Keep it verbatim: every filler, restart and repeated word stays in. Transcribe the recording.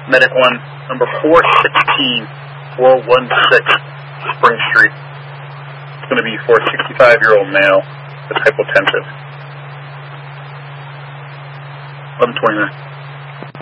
Medic one, number four sixteen, four one six Spring Street. It's going to be for a sixty-five-year-old male that's hypotensive. eleven twenty-nine.